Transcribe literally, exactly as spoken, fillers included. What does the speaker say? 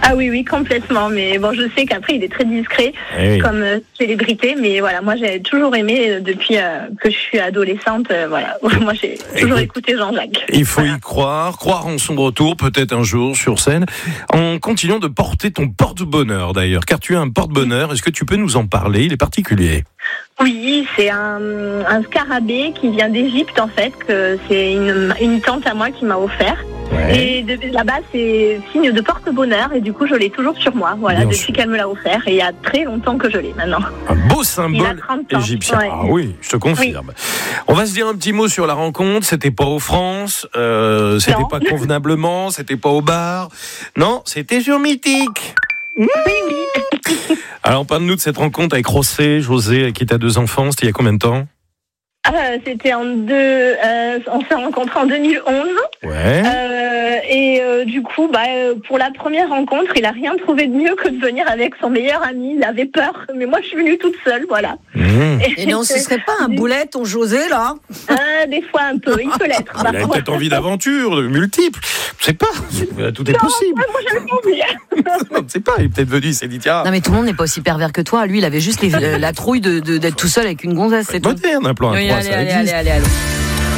Ah oui, oui, complètement. Mais bon, je sais qu'après, il est très discret Eh oui. comme euh, célébrité. Mais voilà, moi, j'ai toujours aimé euh, depuis euh, que je suis adolescente. Euh, voilà, moi, j'ai toujours Écoute, écouté Jean-Jacques. Il faut Voilà. y croire, croire en son retour, peut-être un jour sur scène, en continuant de porter ton porte-bonheur d'ailleurs, car tu as un porte-bonheur. Est-ce que tu peux nous en parler? Il est particulier. Oui, c'est un, un scarabée qui vient d'Égypte en fait, que c'est une, une tante à moi qui m'a offert. Ouais. Et de, là-bas, c'est signe de porte-bonheur et du coup, je l'ai toujours sur moi. Voilà, Bien depuis sûr. qu'elle me l'a offert et il y a très longtemps que je l'ai maintenant. Un beau Il a symbole trente ans. égyptien. Ouais. Ah oui, je te confirme. On va se dire un petit mot sur la rencontre. C'était pas aux France, euh, c'était Non. pas convenablement, c'était pas au bar. Non, c'était sur Mythique. Oui, oui. Alors, parle-nous de cette rencontre avec José, José, avec qui tu as deux enfants. C'était il y a combien de temps? Ah, c'était en deux. Euh, on s'est rencontrés en deux mille onze. Ouais. Euh, et euh, du coup, bah, euh, pour la première rencontre, il a rien trouvé de mieux que de venir avec son meilleur ami. Il avait peur, mais moi, je suis venue toute seule, voilà. Mmh. Et non, ce serait pas un boulet, ton José, là? Ah, des fois un peu, il peut l'être. Il avait peut-être envie d'aventure, de multiples. Je sais pas. Tout est possible. Moi, j'avais pas envie. On ne sait pas. Il est peut-être venu, il s'est dit tiens. Non, mais tout le monde n'est pas aussi pervers que toi. Lui, il avait juste les- la trouille de, de- d'être tout seul avec une gonzesse, c'est tout. Moderne, un plan à Oui, trois, allez, ça allez, existe. allez, allez, allez.